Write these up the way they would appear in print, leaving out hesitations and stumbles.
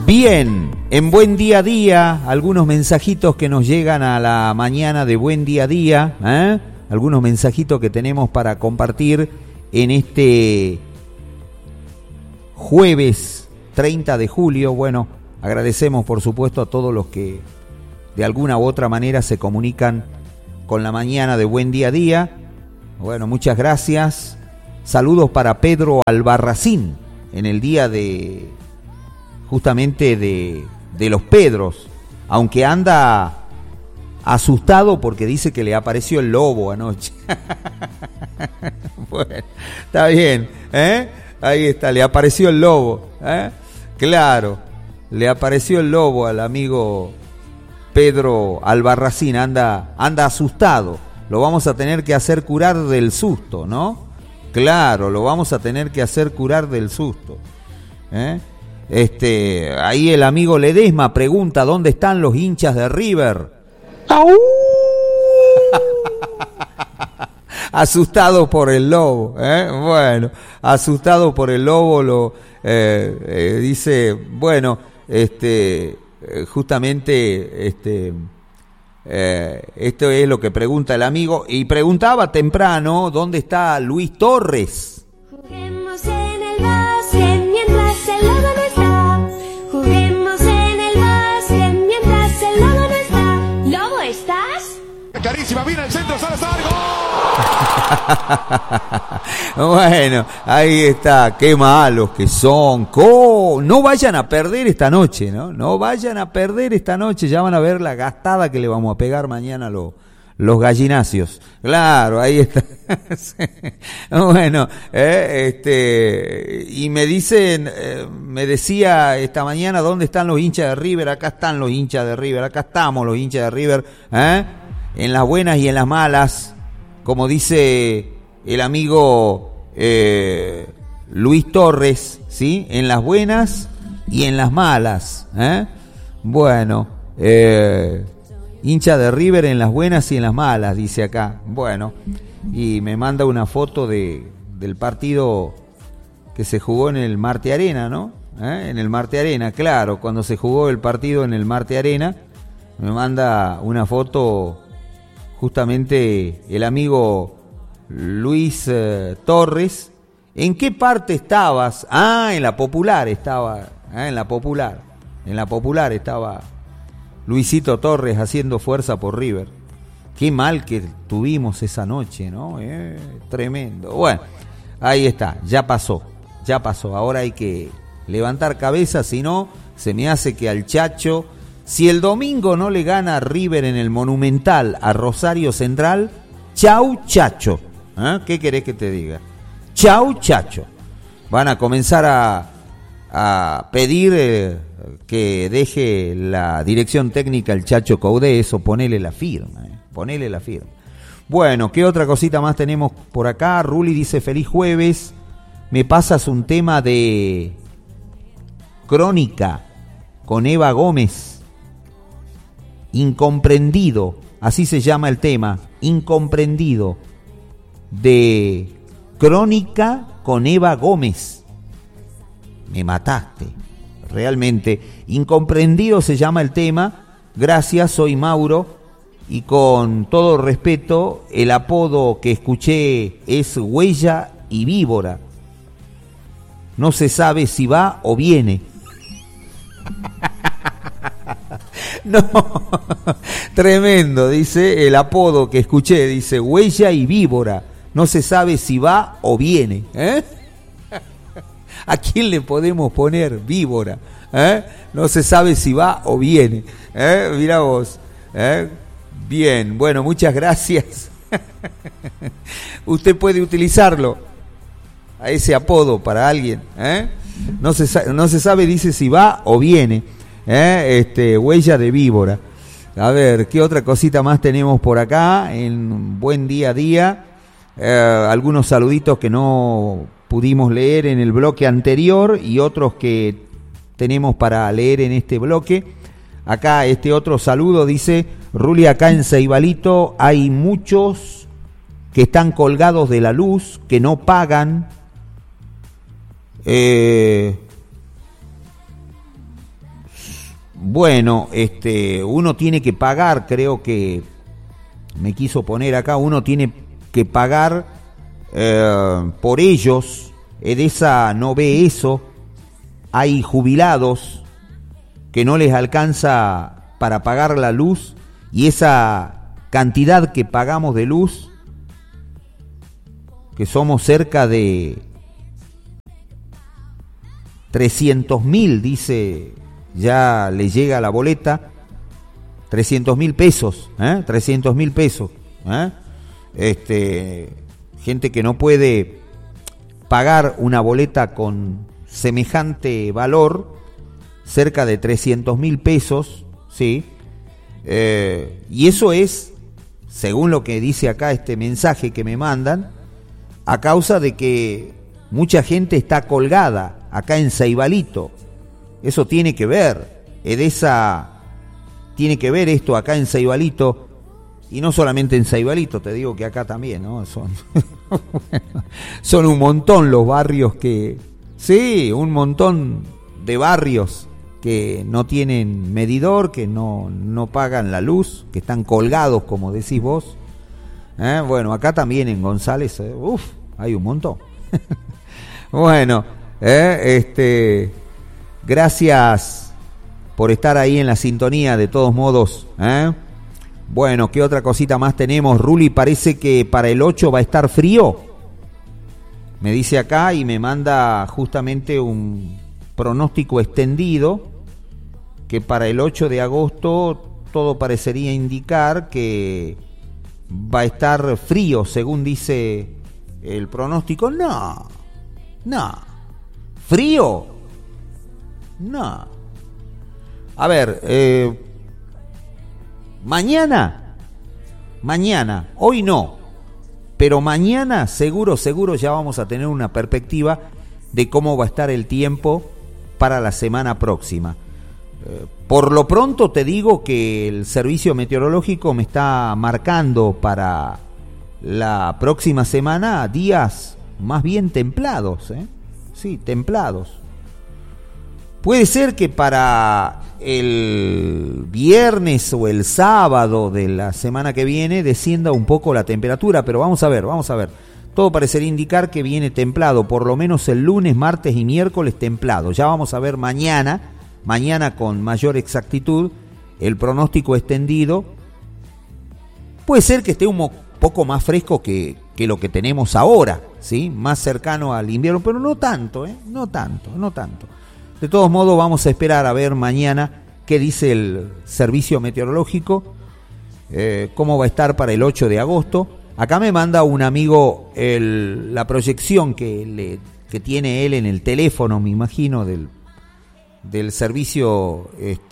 Bien, en Buen Día a Día, algunos mensajitos que nos llegan a la mañana de Buen Día a Día, algunos mensajitos que tenemos para compartir en este jueves 30 de julio. Bueno, agradecemos por supuesto a todos los que de alguna u otra manera se comunican con la mañana de Buen Día a Día. Bueno, muchas gracias. Saludos para Pedro Albarracín en el día de justamente de los Pedros, aunque anda asustado porque dice que le apareció el lobo anoche. Bueno, está bien, ahí está, le apareció el lobo, claro, le apareció el lobo al amigo Pedro Albarracín, anda asustado, lo vamos a tener que hacer curar del susto, ¿no? Claro, lo vamos a tener que hacer curar del susto, Ahí el amigo Ledesma pregunta ¿dónde están los hinchas de River? Asustado por el lobo, bueno, asustado por el lobo, dice, bueno, justamente, esto es lo que pregunta el amigo, y preguntaba temprano ¿dónde está Luis Torres? Juguemos en el básquet mientras el lobo no está. Juguemos en el básquet mientras el lobo no está. ¿Lobo estás? Carísima, viene el centro, Salazar, ¡gol! Bueno, ahí está, qué malos que son. No vayan a perder esta noche, ¿no? No vayan a perder esta noche, ya van a ver la gastada que le vamos a pegar mañana a los gallinacios. Claro, ahí está. Bueno, y me dicen, me decía esta mañana, ¿dónde están los hinchas de River? Acá están los hinchas de River, acá estamos los hinchas de River, en las buenas y en las malas, como dice el amigo Luis Torres, ¿sí? En las buenas y en las malas, Bueno, hincha de River en las buenas y en las malas, dice acá. Bueno, y me manda una foto del partido que se jugó en el Marte Arena, ¿no? En el Marte Arena, claro, cuando se jugó el partido en el Marte Arena, me manda una foto justamente el amigo Luis Torres. ¿En qué parte estabas? En la Popular estaba, en la Popular estaba Luisito Torres haciendo fuerza por River. Qué mal que tuvimos esa noche, ¿no? Tremendo. Bueno, ahí está, ya pasó. Ahora hay que levantar cabeza, si no, se me hace que al Chacho, si el domingo no le gana River en el Monumental a Rosario Central, chau Chacho. ¿Qué querés que te diga? Chau Chacho. Van a comenzar a pedir que deje la dirección técnica el Chacho Caudé, eso, ponele la firma. Bueno, ¿qué otra cosita más tenemos por acá? Ruli dice, feliz jueves, me pasas un tema de Crónica con Eva Gómez, Incomprendido, así se llama el tema, Incomprendido, de Crónica con Eva Gómez. Me mataste. Realmente, Incomprendido se llama el tema. Gracias, soy Mauro y con todo respeto, el apodo que escuché es Huella y Víbora. No se sabe si va o viene. No, tremendo, dice el apodo que escuché, dice Huella y Víbora. No se sabe si va o viene. ¿A quién le podemos poner víbora? No se sabe si va o viene. Mirá vos. Bien, bueno, muchas gracias. Usted puede utilizarlo, a ese apodo para alguien. No se sabe, dice, si va o viene. Huella de víbora. A ver, ¿qué otra cosita más tenemos por acá en Buen Día a Día? Algunos saluditos que no pudimos leer en el bloque anterior y otros que tenemos para leer en este bloque. Acá este otro saludo dice, Ruli, acá en Ceibalito hay muchos que están colgados de la luz, que no pagan. bueno, uno tiene que pagar, creo que me quiso poner acá, uno tiene que pagar por ellos. Edesa no ve eso. Hay jubilados que no les alcanza para pagar la luz, y esa cantidad que pagamos de luz, que somos cerca de 300.000, dice, ya le llega la boleta, 300.000 pesos, 300.000 pesos, gente que no puede pagar una boleta con semejante valor, cerca de 300.000 pesos, ¿sí? Y eso es, según lo que dice acá este mensaje que me mandan, a causa de que mucha gente está colgada acá en Saibalito. Eso tiene que ver, Edesa tiene que ver esto acá en Saibalito, y no solamente en Saibalito, te digo que acá también, ¿no? Son un montón los barrios que, sí, un montón de barrios que no tienen medidor, que no pagan la luz, que están colgados, como decís vos. Bueno, acá también en González, hay un montón. Bueno, gracias por estar ahí en la sintonía, de todos modos. Bueno, ¿qué otra cosita más tenemos? Ruli, parece que para el 8 va a estar frío. Me dice acá y me manda justamente un pronóstico extendido, que para el 8 de agosto todo parecería indicar que va a estar frío, según dice el pronóstico. No, frío, no. A ver, mañana, hoy no, pero mañana seguro ya vamos a tener una perspectiva de cómo va a estar el tiempo para la semana próxima. Por lo pronto te digo que el servicio meteorológico me está marcando para la próxima semana días más bien templados, sí, templados. Puede ser que para el viernes o el sábado de la semana que viene descienda un poco la temperatura, pero vamos a ver. Todo parecería indicar que viene templado, por lo menos el lunes, martes y miércoles templado. Ya vamos a ver mañana con mayor exactitud el pronóstico extendido. Puede ser que esté un poco más fresco que lo que tenemos ahora, ¿sí? Más cercano al invierno, pero no tanto. De todos modos, vamos a esperar a ver mañana qué dice el servicio meteorológico, cómo va a estar para el 8 de agosto. Acá me manda un amigo la proyección que tiene él en el teléfono, me imagino, del servicio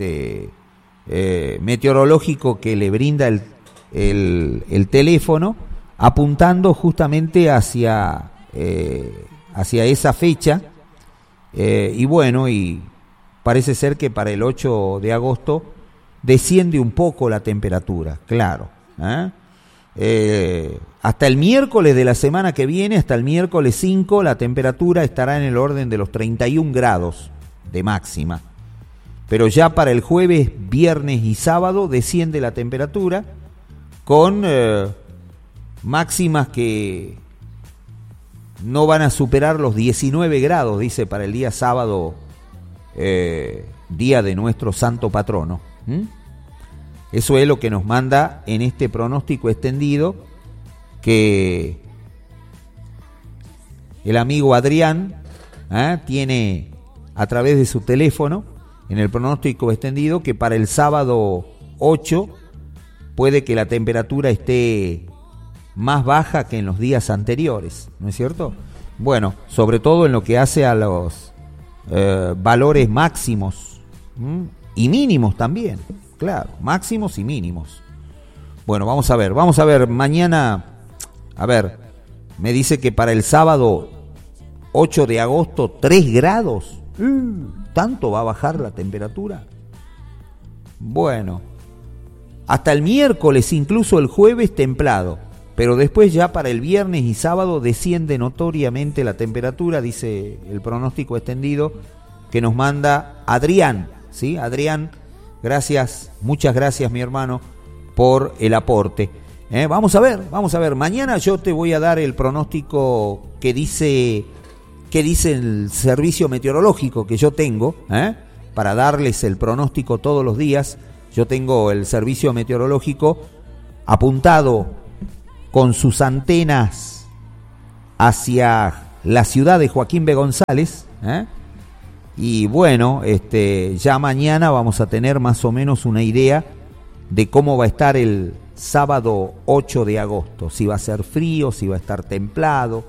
meteorológico que le brinda el teléfono, apuntando justamente hacia esa fecha. Y bueno, y parece ser que para el 8 de agosto desciende un poco la temperatura, claro. Hasta el miércoles de la semana que viene, hasta el miércoles 5, la temperatura estará en el orden de los 31 grados de máxima. Pero ya para el jueves, viernes y sábado desciende la temperatura con máximas que no van a superar los 19 grados, dice, para el día sábado, día de nuestro santo patrono. Eso es lo que nos manda en este pronóstico extendido que el amigo Adrián tiene a través de su teléfono, en el pronóstico extendido, que para el sábado 8 puede que la temperatura esté más baja que en los días anteriores, ¿no es cierto? Bueno, sobre todo en lo que hace a los valores máximos y mínimos también, claro, máximos y mínimos. Bueno, vamos a ver, mañana, a ver, me dice que para el sábado 8 de agosto 3 grados, ¿tanto va a bajar la temperatura? Bueno, hasta el miércoles, incluso el jueves templado. Pero después ya para el viernes y sábado desciende notoriamente la temperatura, dice el pronóstico extendido que nos manda Adrián, ¿sí? Adrián Gracias, muchas gracias, mi hermano, por el aporte. Vamos a ver. Mañana yo te voy a dar el pronóstico que dice el servicio meteorológico que yo tengo, para darles el pronóstico todos los días. Yo tengo el servicio meteorológico apuntado con sus antenas hacia la ciudad de Joaquín B. González, y bueno, ya mañana vamos a tener más o menos una idea de cómo va a estar el sábado 8 de agosto, si va a ser frío, si va a estar templado,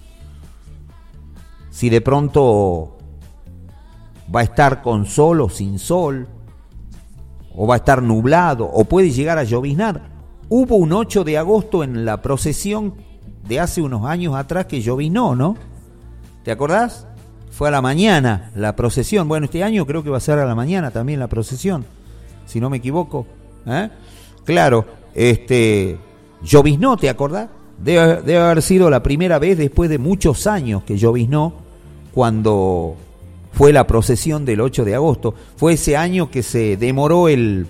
si de pronto va a estar con sol o sin sol, o va a estar nublado, o puede llegar a lloviznar. Hubo un 8 de agosto en la procesión de hace unos años atrás que llovinó, ¿no? ¿Te acordás? Fue a la mañana la procesión. Bueno, este año creo que va a ser a la mañana también la procesión, si no me equivoco. Claro, lloviznó, ¿te acordás? Debe haber sido la primera vez después de muchos años que lloviznó, cuando fue la procesión del 8 de agosto. Fue ese año que se demoró el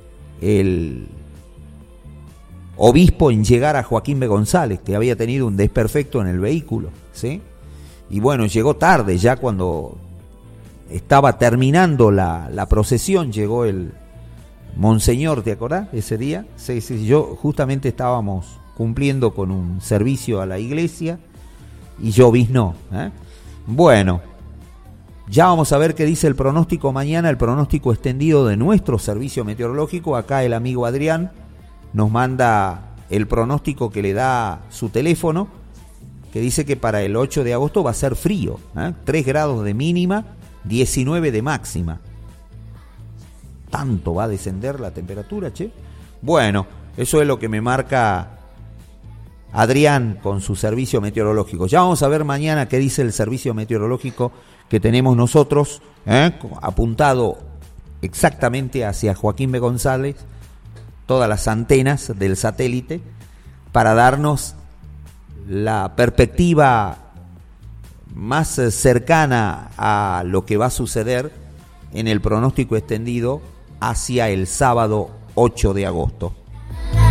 obispo en llegar a Joaquín B. González, que había tenido un desperfecto en el vehículo, ¿sí? Y bueno, llegó tarde, ya cuando estaba terminando la procesión, llegó el monseñor, ¿te acordás? Ese día, sí, yo justamente estábamos cumpliendo con un servicio a la iglesia y lloviznó. Bueno, ya vamos a ver qué dice el pronóstico mañana, el pronóstico extendido de nuestro servicio meteorológico. Acá el amigo Adrián nos manda el pronóstico que le da su teléfono, que dice que para el 8 de agosto va a ser frío, 3 grados de mínima, 19 de máxima. ¿Tanto va a descender la temperatura, che? Bueno, eso es lo que me marca Adrián con su servicio meteorológico. Ya vamos a ver mañana qué dice el servicio meteorológico que tenemos nosotros, apuntado exactamente hacia Joaquín B. González, todas las antenas del satélite, para darnos la perspectiva más cercana a lo que va a suceder en el pronóstico extendido hacia el sábado 8 de agosto.